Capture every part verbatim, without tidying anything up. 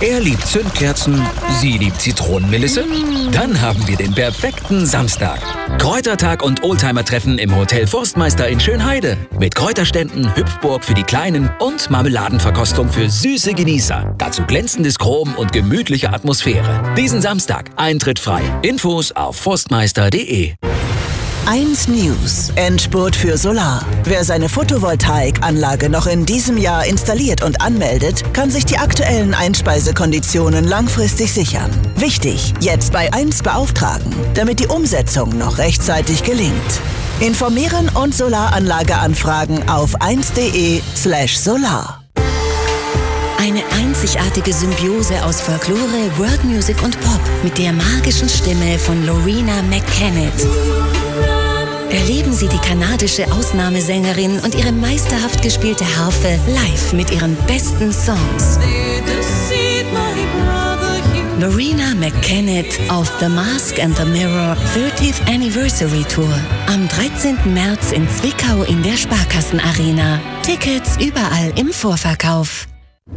Er liebt Zündkerzen, sie liebt Zitronenmelisse. Dann haben wir den perfekten Samstag. Kräutertag und Oldtimer-Treffen im Hotel Forstmeister in Schönheide. Mit Kräuterständen, Hüpfburg für die Kleinen und Marmeladenverkostung für süße Genießer. Dazu glänzendes Chrom und gemütliche Atmosphäre. Diesen Samstag Eintritt frei. Infos auf forstmeister punkt de. eins News. Endspurt für Solar. Wer seine Photovoltaikanlage noch in diesem Jahr installiert und anmeldet, kann sich die aktuellen Einspeisekonditionen langfristig sichern. Wichtig, jetzt bei eins beauftragen, damit die Umsetzung noch rechtzeitig gelingt. Informieren und Solaranlage anfragen auf eins punkt de slash solar. Eine einzigartige Symbiose aus Folklore, Worldmusic und Pop mit der magischen Stimme von Loreena McKennitt. Erleben Sie die kanadische Ausnahmesängerin und ihre meisterhaft gespielte Harfe live mit ihren besten Songs. Loreena McKennitt auf The Mask and the Mirror thirtieth Anniversary Tour. Am dreizehnten März in Zwickau in der Sparkassenarena. Tickets überall im Vorverkauf.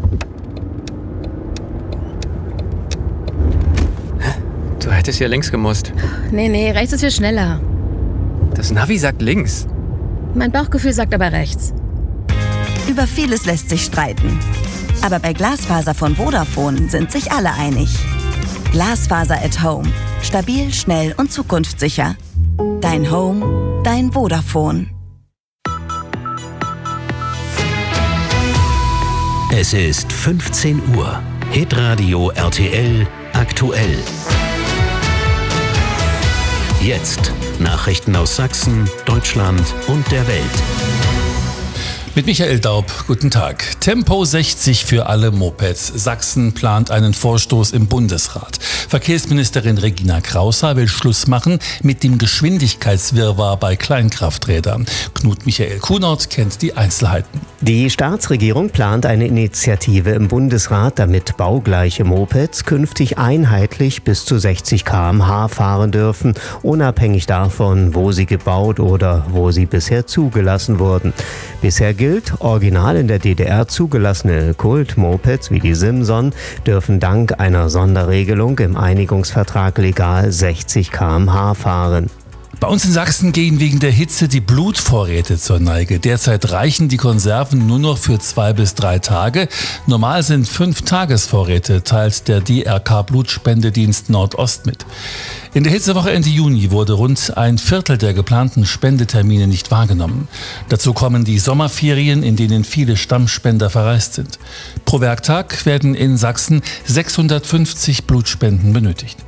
Du hättest hier links gemusst. Nee, nee, rechts ist viel schneller. Das Navi sagt links. Mein Bauchgefühl sagt aber rechts. Über vieles lässt sich streiten. Aber bei Glasfaser von Vodafone sind sich alle einig. Glasfaser at Home. Stabil, schnell und zukunftssicher. Dein Home, dein Vodafone. Es ist fünfzehn Uhr. Hitradio R T L aktuell. Jetzt Nachrichten aus Sachsen, Deutschland und der Welt. Mit Michael Daub, guten Tag. Tempo sechzig für alle Mopeds. Sachsen plant einen Vorstoß im Bundesrat. Verkehrsministerin Regina Kraushaar will Schluss machen mit dem Geschwindigkeitswirrwarr bei Kleinkrafträdern. Knut Michael Kuhnert kennt die Einzelheiten. Die Staatsregierung plant eine Initiative im Bundesrat, damit baugleiche Mopeds künftig einheitlich bis zu sechzig Kilometer pro Stunde fahren dürfen, unabhängig davon, wo sie gebaut oder wo sie bisher zugelassen wurden. Bisher gilt, original in der D D R zugelassene Kult-Mopeds wie die Simson dürfen dank einer Sonderregelung im Einigungsvertrag legal sechzig Kilometer pro Stunde fahren. Bei uns in Sachsen gehen wegen der Hitze die Blutvorräte zur Neige. Derzeit reichen die Konserven nur noch für zwei bis drei Tage. Normal sind fünf Tagesvorräte, teilt der D R K-Blutspendedienst Nordost mit. In der Hitzewoche Ende Juni wurde rund ein Viertel der geplanten Spendetermine nicht wahrgenommen. Dazu kommen die Sommerferien, in denen viele Stammspender verreist sind. Pro Werktag werden in Sachsen sechshundertfünfzig Blutspenden benötigt.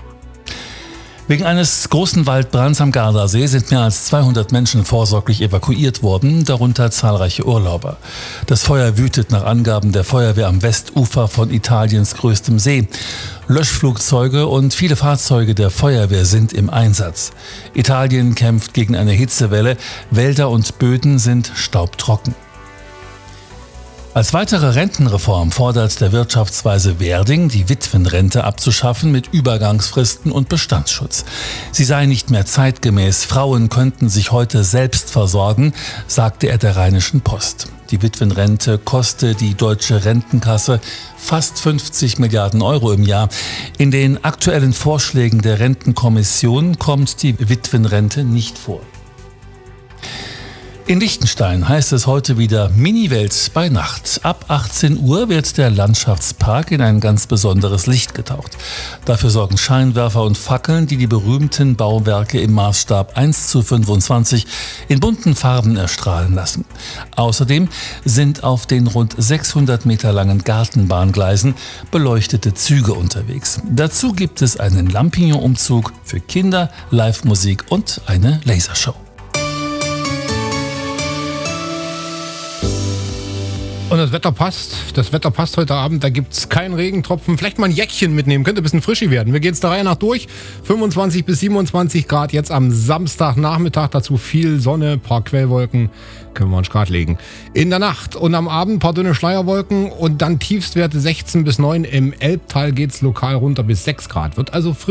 Wegen eines großen Waldbrands am Gardasee sind mehr als zweihundert Menschen vorsorglich evakuiert worden, darunter zahlreiche Urlauber. Das Feuer wütet nach Angaben der Feuerwehr am Westufer von Italiens größtem See. Löschflugzeuge und viele Fahrzeuge der Feuerwehr sind im Einsatz. Italien kämpft gegen eine Hitzewelle, Wälder und Böden sind staubtrocken. Als weitere Rentenreform fordert der Wirtschaftsweise Werding, die Witwenrente abzuschaffen mit Übergangsfristen und Bestandsschutz. Sie sei nicht mehr zeitgemäß, Frauen könnten sich heute selbst versorgen, sagte er der Rheinischen Post. Die Witwenrente koste die deutsche Rentenkasse fast fünfzig Milliarden Euro im Jahr. In den aktuellen Vorschlägen der Rentenkommission kommt die Witwenrente nicht vor. In Liechtenstein heißt es heute wieder Mini-Welt bei Nacht. Ab achtzehn Uhr wird der Landschaftspark in ein ganz besonderes Licht getaucht. Dafür sorgen Scheinwerfer und Fackeln, die die berühmten Bauwerke im Maßstab eins zu fünfundzwanzig in bunten Farben erstrahlen lassen. Außerdem sind auf den rund sechshundert Meter langen Gartenbahngleisen beleuchtete Züge unterwegs. Dazu gibt es einen Lampignon-Umzug für Kinder, Live-Musik und eine Lasershow. Und das Wetter passt. Das Wetter passt heute Abend. Da gibt es keinen Regentropfen. Vielleicht mal ein Jäckchen mitnehmen. Könnte ein bisschen frischi werden. Wir gehen es der Reihe nach durch. fünfundzwanzig bis siebenundzwanzig Grad jetzt am Samstagnachmittag. Dazu viel Sonne, ein paar Quellwolken. Können wir uns Grad legen. In der Nacht und am Abend ein paar dünne Schleierwolken. Und dann Tiefstwerte sechzehn bis neun. Im Elbtal geht es lokal runter bis sechs Grad. Wird also frisch.